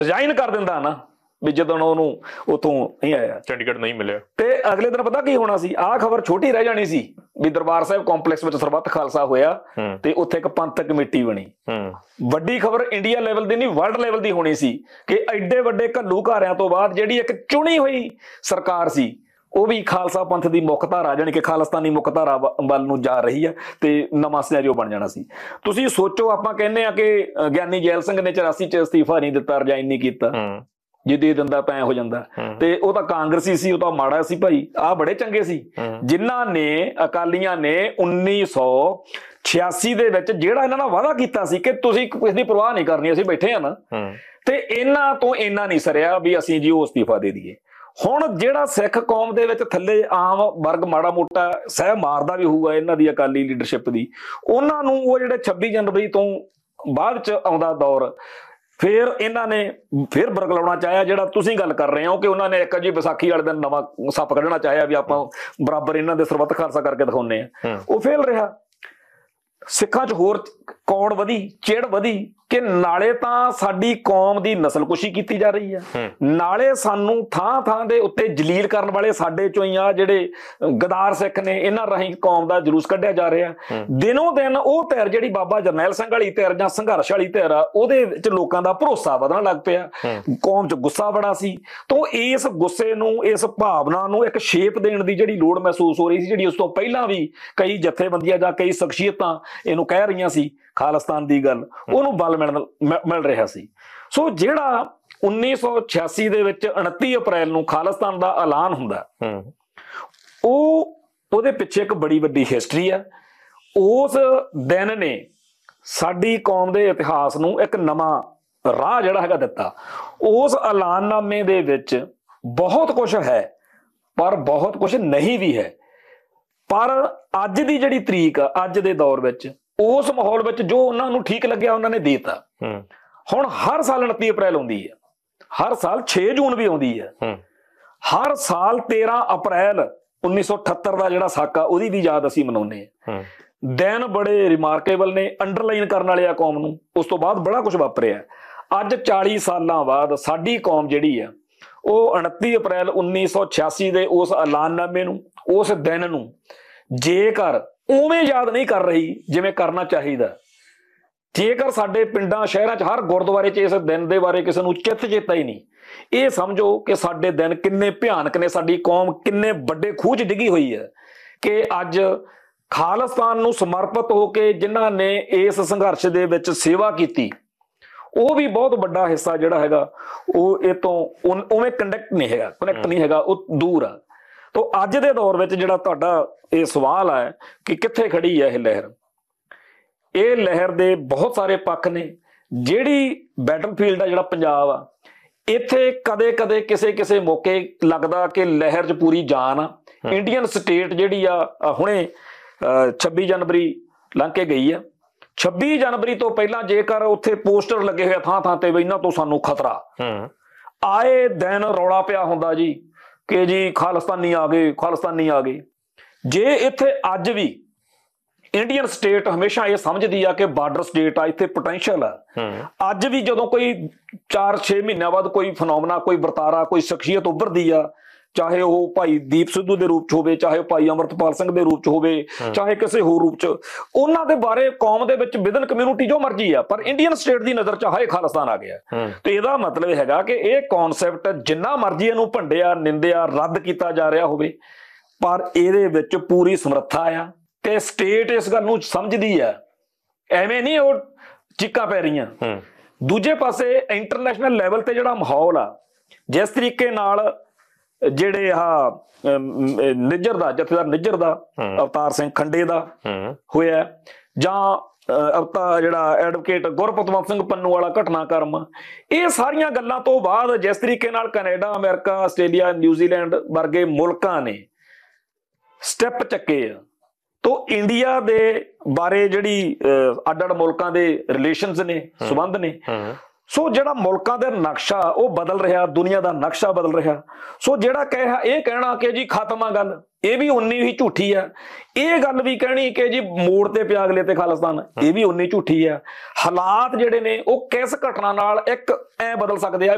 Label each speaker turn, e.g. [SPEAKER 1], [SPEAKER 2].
[SPEAKER 1] Resign ਕਰ ਦਿੰਦਾ ਨਾ ਵੀ ਜਦੋਂ ਉਹਨੂੰ ਉਥੋਂ ਨਹੀਂ ਆਇਆ,
[SPEAKER 2] ਚੰਡੀਗੜ੍ਹ ਨਹੀਂ ਮਿਲਿਆ,
[SPEAKER 1] ਤੇ ਅਗਲੇ ਦਿਨ ਪਤਾ ਕੀ ਹੋਣਾ ਸੀ? ਆਹ ਖਬਰ ਛੋਟੀ ਰਹਿ ਜਾਣੀ ਸੀ ਵੀ ਦਰਬਾਰ ਸਾਹਿਬ ਕੰਪਲੈਕਸ ਵਿੱਚ ਸਰਬੱਤ ਖਾਲਸਾ ਹੋਇਆ ਤੇ ਉੱਥੇ ਇੱਕ ਪੰਥਕ ਕਮੇਟੀ ਬਣੀ। ਵੱਡੀ ਖਬਰ ਇੰਡੀਆ ਲੈਵਲ ਦੀ ਨਹੀਂ, ਵਰਲਡ ਲੈਵਲ ਦੀ ਹੋਣੀ ਸੀ ਕਿ ਐਡੇ ਵੱਡੇ ਘੱਲੂਘਾਰਿਆਂ ਤੋਂ ਬਾਅਦ ਜਿਹੜੀ ਇੱਕ ਚੁਣੀ ਹੋਈ ਸਰਕਾਰ ਸੀ ਉਹ ਵੀ ਖਾਲਸਾ ਪੰਥ ਦੀ ਮੁੱਖ ਧਾਰਾ ਜਾਣੀ ਕਿ ਖਾਲਿਸਤਾਨੀ ਮੁੱਖ ਧਾਰਾ ਵੱਲ ਨੂੰ ਜਾ ਰਹੀ ਹੈ ਤੇ ਨਵਾਂ ਸਿਨੈਰੀਓ ਬਣ ਜਾਣਾ ਸੀ। ਤੁਸੀਂ ਸੋਚੋ, ਆਪਾਂ ਕਹਿੰਦੇ ਆ ਕਿ ਗਿਆਨੀ ਜੈਲ ਸਿੰਘ ਨੇ 84 ਚ ਅਸਤੀਫਾ ਨਹੀਂ ਦਿੱਤਾ, ਰਿਜ਼ਾਈਨ ਨਹੀਂ ਕੀਤਾ, ਜੇ ਦੇ ਦਿੰਦਾ ਤਾਂ ਐ ਹੋ ਜਾਂਦਾ। ਤੇ ਉਹ ਤਾਂ ਕਾਂਗਰਸੀ ਸੀ, ਉਹ ਤਾਂ ਮਾੜਾ ਸੀ ਭਾਈ, ਆਹ ਬੜੇ ਚੰਗੇ ਸੀ ਜਿਨ੍ਹਾਂ ਨੇ, ਅਕਾਲੀਆਂ ਨੇ 1986 ਦੇ ਵਿੱਚ ਜਿਹੜਾ ਇਹਨਾਂ ਨਾਲ ਵਾਅਦਾ ਕੀਤਾ ਸੀ ਕਿ ਤੁਸੀਂ ਕਿਸੇ ਦੀ ਪਰਵਾਹ ਨਹੀਂ ਕਰਨੀ, ਅਸੀਂ ਬੈਠੇ ਆ ਨਾ, ਤੇ ਇਹਨਾਂ ਤੋਂ ਇੰਨਾ ਨਹੀਂ ਸਰਿਆ ਵੀ ਅਸੀਂ ਜੀ ਉਹ ਅਸਤੀਫਾ ਦੇ ਦਈਏ। ਹੁਣ ਜਿਹੜਾ ਸਿੱਖ ਕੌਮ ਦੇ ਵਿੱਚ ਥੱਲੇ ਆਮ ਵਰਗ ਮਾੜਾ ਮੋਟਾ ਸਹਿ ਮਾਰਦਾ ਵੀ ਹੋਊਗਾ ਇਹਨਾਂ ਦੀ ਅਕਾਲੀ ਲੀਡਰਸ਼ਿਪ ਦੀ, ਉਹਨਾਂ ਨੂੰ ਉਹ ਜਿਹੜੇ 26 ਜਨਵਰੀ ਤੋਂ ਬਾਅਦ ਚ ਆਉਂਦਾ ਦੌਰ, ਫਿਰ ਇਹਨਾਂ ਨੇ ਫਿਰ ਬਰਗਲਾਉਣਾ ਚਾਹਿਆ, ਜਿਹੜਾ ਤੁਸੀਂ ਗੱਲ ਕਰ ਰਹੇ ਹੋ ਕਿ ਉਹਨਾਂ ਨੇ ਇੱਕ ਜੀ ਵਿਸਾਖੀ ਵਾਲੇ ਦਿਨ ਨਵਾਂ ਸੱਪ ਕੱਢਣਾ ਚਾਹਿਆ ਵੀ ਆਪਾਂ ਬਰਾਬਰ ਇਹਨਾਂ ਦੇ ਸਰਬੱਤ ਖਾਲਸਾ ਕਰਕੇ ਦਿਖਾਉਂਦੇ ਆ, ਉਹ ਫੇਲ ਰਿਹਾ। ਸਿੱਖਾਂ 'ਚ ਹੋਰ ਕੌੜ ਵਧੀ, ਚਿੜ ਵਧੀ ਕਿ ਨਾਲੇ ਤਾਂ ਸਾਡੀ ਕੌਮ ਦੀ ਨਸਲਕੁਸ਼ੀ ਕੀਤੀ ਜਾ ਰਹੀ ਹੈ, ਨਾਲੇ ਸਾਨੂੰ ਥਾਂ ਥਾਂ ਦੇ ਉੱਤੇ ਜਲੀਲ ਕਰਨ ਵਾਲੇ ਸਾਡੇ ਚੋਂ ਹੀ ਆ ਜਿਹੜੇ ਗਦਾਰ ਸਿੱਖ ਨੇ, ਇਹਨਾਂ ਰਾਹੀਂ ਕੌਮ ਦਾ ਜਲੂਸ ਕੱਢਿਆ ਜਾ ਰਿਹਾ। ਦਿਨੋਂ ਦਿਨ ਉਹ ਧਿਰ ਜਿਹੜੀ ਬਾਬਾ ਜਰਨੈਲ ਸਿੰਘ ਵਾਲੀ ਧਿਰ ਜਾਂ ਸੰਘਰਸ਼ ਵਾਲੀ ਧਿਰ ਆ, ਉਹਦੇ ਵਿੱਚ ਲੋਕਾਂ ਦਾ ਭਰੋਸਾ ਵਧਣ ਲੱਗ ਪਿਆ, ਕੌਮ 'ਚ ਗੁੱਸਾ ਬੜਾ ਸੀ। ਤੋਂ ਇਸ ਗੁੱਸੇ ਨੂੰ, ਇਸ ਭਾਵਨਾ ਨੂੰ ਇੱਕ ਸ਼ੇਪ ਦੇਣ ਦੀ ਜਿਹੜੀ ਲੋੜ ਮਹਿਸੂਸ ਹੋ ਰਹੀ ਸੀ, ਜਿਹੜੀ ਉਸ ਤੋਂ ਪਹਿਲਾਂ ਵੀ ਕਈ ਜਥੇਬੰਦੀਆਂ ਜਾਂ ਕਈ ਸ਼ਖਸੀਅਤਾਂ ਇਹਨੂੰ ਕਹਿ ਰਹੀਆਂ ਸੀ ਖਾਲਿਸਤਾਨ ਦੀ ਗੱਲ, ਉਹਨੂੰ ਬਲ ਮਿਲ ਰਿਹਾ ਸੀ। ਸੋ ਜਿਹੜਾ 1986 ਦੇ ਵਿੱਚ 29 ਅਪ੍ਰੈਲ ਨੂੰ ਖਾਲਿਸਤਾਨ ਦਾ ਐਲਾਨ ਹੁੰਦਾ, ਉਹਦੇ ਪਿੱਛੇ ਇੱਕ ਬੜੀ ਵੱਡੀ ਹਿਸਟਰੀ ਹੈ। ਉਸ ਦਿਨ ਨੇ ਸਾਡੀ ਕੌਮ ਦੇ ਇਤਿਹਾਸ ਨੂੰ ਇੱਕ ਨਵਾਂ ਰਾਹ ਜਿਹੜਾ ਹੈਗਾ ਦਿੱਤਾ। ਉਸ ਐਲਾਨਨਾਮੇ ਦੇ ਵਿੱਚ ਬਹੁਤ ਕੁਝ ਹੈ ਪਰ ਬਹੁਤ ਕੁਝ ਨਹੀਂ ਵੀ ਹੈ। ਪਰ ਅੱਜ ਦੀ ਜਿਹੜੀ ਤਰੀਕ ਆ, ਅੱਜ ਦੇ ਦੌਰ ਵਿੱਚ, ਉਸ ਮਾਹੌਲ ਵਿੱਚ ਜੋ ਉਹਨਾਂ ਨੂੰ ਠੀਕ ਲੱਗਿਆ ਉਹਨਾਂ ਨੇ ਦੇਤਾ। ਹੁਣ ਹਰ ਸਾਲ 29 ਅਪ੍ਰੈਲ ਆਉਂਦੀ ਹੈ, ਹਰ ਸਾਲ 6 ਜੂਨ ਵੀ ਆਉਂਦੀ ਹੈ, ਹਰ ਸਾਲ 13 ਅਪ੍ਰੈਲ 1978 ਦਾ ਜਿਹੜਾ ਸਾਕਾ ਉਹਦੀ ਵੀ ਯਾਦ ਅਸੀਂ ਮਨਾਉਂਦੇ ਹਾਂ। ਦਿਨ ਬੜੇ ਰਿਮਾਰਕੇਬਲ ਨੇ, ਅੰਡਰਲਾਈਨ ਕਰਨ ਵਾਲੇ ਆ ਕੌਮ ਨੂੰ। ਉਸ ਤੋਂ ਬਾਅਦ ਬੜਾ ਕੁਝ ਵਾਪਰਿਆ। ਅੱਜ 40 ਸਾਲਾਂ ਬਾਅਦ ਸਾਡੀ ਕੌਮ ਜਿਹੜੀ ਆ ਉਹ 29 ਅਪ੍ਰੈਲ 1986 ਦੇ ਉਸ ਐਲਾਨਨਾਮੇ ਨੂੰ, ਉਸ ਦਿਨ ਨੂੰ ਜੇਕਰ ਉਵੇਂ ਯਾਦ ਨਹੀਂ ਕਰ ਰਹੀ ਜਿਵੇਂ ਕਰਨਾ ਚਾਹੀਦਾ, ਜੇਕਰ ਸਾਡੇ ਪਿੰਡਾਂ ਸ਼ਹਿਰਾਂ 'ਚ ਹਰ ਗੁਰਦੁਆਰੇ 'ਚ ਇਸ ਦਿਨ ਦੇ ਬਾਰੇ ਕਿਸੇ ਨੂੰ ਚਿੱਤ ਚੇਤਾ ਹੀ ਨਹੀਂ, ਇਹ ਸਮਝੋ ਕਿ ਸਾਡੇ ਦਿਨ ਕਿੰਨੇ ਭਿਆਨਕ ਨੇ, ਸਾਡੀ ਕੌਮ ਕਿੰਨੇ ਵੱਡੇ ਖੂਹ 'ਚ ਡਿੱਗੀ ਹੋਈ ਹੈ ਕਿ ਅੱਜ ਖਾਲਿਸਤਾਨ ਨੂੰ ਸਮਰਪਿਤ ਹੋ ਕੇ ਜਿਨ੍ਹਾਂ ਨੇ ਇਸ ਸੰਘਰਸ਼ ਦੇ ਵਿੱਚ ਸੇਵਾ ਕੀਤੀ, ਉਹ ਵੀ ਬਹੁਤ ਵੱਡਾ ਹਿੱਸਾ ਜਿਹੜਾ ਹੈਗਾ ਉਹ ਇਹ ਤੋਂ ਉਵੇਂ ਕਨੈਕਟ ਨਹੀਂ ਹੈਗਾ, ਉਹ ਦੂਰ ਆ। ਤੋ ਅੱਜ ਦੇ ਦੌਰ ਵਿੱਚ ਜਿਹੜਾ ਤੁਹਾਡਾ ਇਹ ਸਵਾਲ ਹੈ ਕਿ ਕਿੱਥੇ ਖੜੀ ਹੈ ਇਹ ਲਹਿਰ, ਇਹ ਲਹਿਰ ਦੇ ਬਹੁਤ ਸਾਰੇ ਪੱਖ ਨੇ। ਜਿਹੜੀ ਬੈਟਲਫੀਲਡ ਆ ਜਿਹੜਾ ਪੰਜਾਬ ਆ, ਇੱਥੇ ਕਦੇ ਕਦੇ ਕਿਸੇ ਮੌਕੇ ਲੱਗਦਾ ਕਿ ਲਹਿਰ 'ਚ ਪੂਰੀ ਜਾਨ ਆ। ਇੰਡੀਅਨ ਸਟੇਟ ਜਿਹੜੀ ਆ ਹੁਣੇ 26 ਜਨਵਰੀ ਲੰਘ ਕੇ ਗਈ ਆ। 26 ਜਨਵਰੀ ਤੋਂ ਪਹਿਲਾਂ ਜੇਕਰ ਉੱਥੇ ਪੋਸਟਰ ਲੱਗੇ ਹੋਏ ਥਾਂ ਥਾਂ ਤੇ ਵੀ ਇਹਨਾਂ ਤੋਂ ਸਾਨੂੰ ਖਤਰਾ, ਆਏ ਦਿਨ ਰੌਲਾ ਪਿਆ ਹੁੰਦਾ ਜੀ ਕਿ ਜੀ ਖਾਲਿਸਤਾਨੀ ਆ ਗਏ, ਖਾਲਿਸਤਾਨੀ ਆ ਗਏ। ਜੇ ਇੱਥੇ ਅੱਜ ਵੀ ਇੰਡੀਅਨ ਸਟੇਟ ਹਮੇਸ਼ਾ ਇਹ ਸਮਝਦੀ ਆ ਕਿ ਬਾਰਡਰ ਸਟੇਟ ਆ, ਇੱਥੇ ਪੋਟੈਂਸ਼ੀਅਲ ਆ, ਅੱਜ ਵੀ ਜਦੋਂ ਕੋਈ 4-6 ਮਹੀਨਿਆਂ ਬਾਅਦ ਕੋਈ ਫਨੋਮਨਾ, ਕੋਈ ਵਰਤਾਰਾ, ਕੋਈ ਸ਼ਖਸੀਅਤ ਉੱਭਰਦੀ ਆ, ਚਾਹੇ ਉਹ ਭਾਈ ਦੀਪ ਸਿੱਧੂ ਦੇ ਰੂਪ 'ਚ ਹੋਵੇ, ਚਾਹੇ ਉਹ ਭਾਈ ਅਮਰਤਪਾਲ ਸਿੰਘ ਦੇ ਰੂਪ 'ਚ ਹੋਵੇ, ਚਾਹੇ ਕਿਸੇ ਹੋਰ ਰੂਪ 'ਚ, ਉਹਨਾਂ ਦੇ ਬਾਰੇ ਕੌਮ ਦੇ ਵਿੱਚ ਵਿਦਨ ਕਮਿਊਨਿਟੀ ਜੋ ਮਰਜੀ ਆ, ਪਰ ਇੰਡੀਅਨ ਸਟੇਟ ਦੀ ਨਜ਼ਰ 'ਚ ਹਾਏ ਖਾਲਿਸਤਾਨ ਆ ਗਿਆ। ਤੇ ਇਹਦਾ ਮਤਲਬ ਹੈਗਾ ਕਿ ਇਹ ਕੌਨਸੈਪਟ ਜਿੰਨਾ ਮਰਜੀ ਇਹਨੂੰ ਭੰਡਿਆ, ਨਿੰਦਿਆ, ਰੱਦ ਕੀਤਾ ਜਾ ਰਿਹਾ ਹੋਵੇ, ਪਰ ਇਹਦੇ ਵਿੱਚ ਪੂਰੀ ਸਮਰੱਥਾ ਆ ਤੇ ਸਟੇਟ ਇਸ ਗੱਲ ਨੂੰ ਸਮਝਦੀ ਆ। ਐਵੇਂ ਨਹੀਂ ਉਹ ਚੀਕਾਂ ਪੈ ਰਹੀਆਂ। ਦੂਜੇ ਪਾਸੇ ਇੰਟਰਨੈਸ਼ਨਲ ਲੈਵਲ ਤੇ ਜਿਹੜਾ ਮਾਹੌਲ ਆ, ਜਿਸ ਤਰੀਕੇ ਨਾਲ ਜਿਹੜੇ ਆਹ ਨਿੱਜਰ ਦਾ ਜਥੇਦਾਰ ਨਿੱਜਰ ਦਾ ਅਵਤਾਰ ਸਿੰਘ ਖੰਡੇ ਦਾ ਹੋਇਆ, ਜਾਂ ਜਿਹੜਾ ਐਡਵੋਕੇਟ ਗੁਰਪਤਵੰਤ ਸਿੰਘ ਪੰਨੂ ਵਾਲਾ ਘਟਨਾਕ੍ਰਮ, ਇਹ ਸਾਰੀਆਂ ਗੱਲਾਂ ਤੋਂ ਬਾਅਦ ਜਿਸ ਤਰੀਕੇ ਨਾਲ ਕੈਨੇਡਾ, ਅਮਰੀਕਾ, ਆਸਟ੍ਰੇਲੀਆ, ਨਿਊਜ਼ੀਲੈਂਡ ਵਰਗੇ ਮੁਲਕਾਂ ਨੇ ਸਟੈਪ ਚੱਕੇ ਆ, ਤੋ ਇੰਡੀਆ ਦੇ ਬਾਰੇ ਜਿਹੜੀ ਅੱਡ-ਅੱਡ ਮੁਲਕਾਂ ਦੇ ਰਿਲੇਸ਼ਨਸ ਨੇ, ਸੰਬੰਧ ਨੇ, ਸੋ ਜਿਹੜਾ ਮੁਲਕਾਂ ਦਾ ਨਕਸ਼ਾ ਉਹ ਬਦਲ ਰਿਹਾ, ਦੁਨੀਆ ਦਾ ਨਕਸ਼ਾ ਬਦਲ ਰਿਹਾ। ਸੋ ਜਿਹੜਾ ਇਹ ਕਹਿਣਾ ਕਿ ਜੀ ਖਤਮ ਆ ਗੱਲ, ਇਹ ਵੀ ਉਨੀ ਹੀ ਝੂਠੀ ਆ। ਇਹ ਗੱਲ ਵੀ ਕਹਿਣੀ ਕਿ ਜੀ ਮੋੜ ਤੇ ਪਿਆ ਅਗਲੇ ਤੇ ਖਾਲਿਸਤਾਨ, ਇਹ ਵੀ ਉਨੀ ਝੂਠੀ ਆ। ਹਾਲਾਤ ਜਿਹੜੇ ਨੇ ਉਹ ਕਿਸ ਘਟਨਾ ਨਾਲ ਇੱਕ ਐ ਬਦਲ ਸਕਦੇ ਆ,